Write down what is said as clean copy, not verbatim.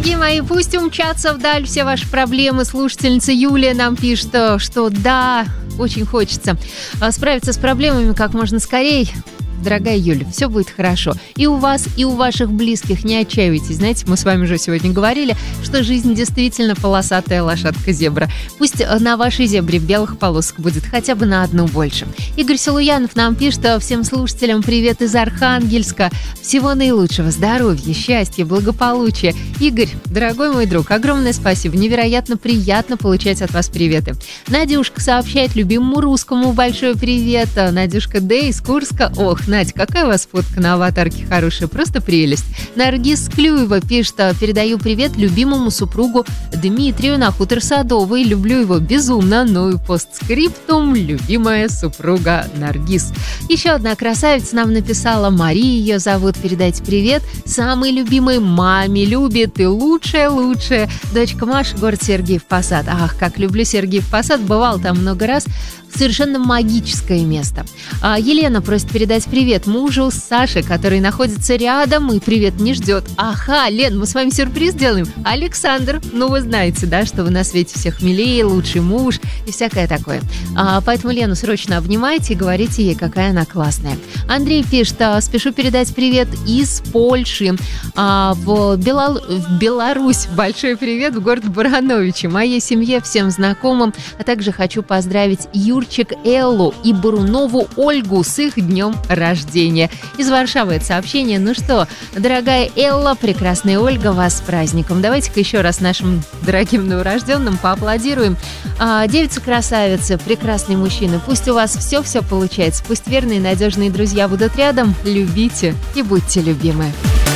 Дорогие мои, пусть умчатся вдаль все ваши проблемы. Слушательница Юлия нам пишет, что да, очень хочется справиться с проблемами как можно скорее. Дорогая Юля, все будет хорошо. И у вас, и у ваших близких. Не отчаивайтесь. Знаете, мы с вами уже сегодня говорили, что жизнь действительно полосатая лошадка-зебра. Пусть на вашей зебре белых полосок будет хотя бы на одну больше. Игорь Силуянов нам пишет: всем слушателям привет из Архангельска. Всего наилучшего, здоровья, счастья, благополучия. Игорь, дорогой мой друг, огромное спасибо. Невероятно приятно получать от вас приветы. Надюшка сообщает любимому русскому большой привет. Надюшка Д. из Курска. Ох, Надь, какая у вас фотка на аватарке хорошая, просто прелесть. Наргиз Клюева пишет: передаю привет любимому супругу Дмитрию на хутор Садовый. Люблю его безумно. Ну и постскриптум: любимая супруга Наргиз. Еще одна красавица нам написала, Мария ее зовут. Передайте привет самой любимой маме. Любит и лучшая. Дочка Маша, город Сергиев Посад. Ах, как люблю Сергиев Посад, бывал там много раз. Совершенно магическое место. Елена просит передать привет мужу Саше, который находится рядом и привет не ждет. Ага, Лен, мы с вами сюрприз делаем. Александр, ну вы знаете, да, что вы на свете всех милее, лучший муж и всякое такое. Поэтому Лену срочно обнимайте и говорите ей, какая она классная. Андрей пишет: спешу передать привет из Польши. В Беларусь большой привет в город Барановичи, моей семье, всем знакомым, а также хочу поздравить Юрчик Эллу и Бурунову Ольгу с их днем рождения. Из Варшавы это сообщение. Ну что, дорогая Элла, прекрасная Ольга, вас с праздником. Давайте-ка еще раз нашим дорогим новорожденным поаплодируем. Девицы-красавицы, прекрасные мужчины, пусть у вас все получается, пусть верные и надежные друзья будут рядом. Любите и будьте любимы.